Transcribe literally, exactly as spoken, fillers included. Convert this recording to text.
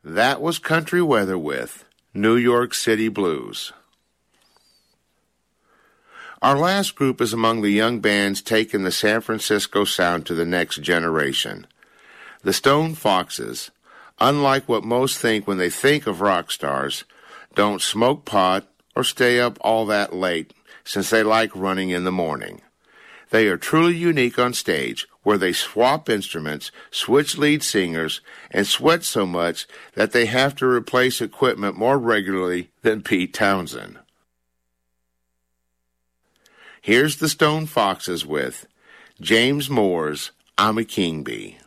That was Country Weather with New York City Blues. Our last group is among the young bands taking the San Francisco sound to the next generation. The Stone Foxes, unlike what most think when they think of rock stars, don't smoke pot or stay up all that late since they like running in the morning. They are truly unique on stage, where they swap instruments, switch lead singers, and sweat so much that they have to replace equipment more regularly than Pete Townsend. Here's the Stone Foxes with James Moore's I'm a King Bee.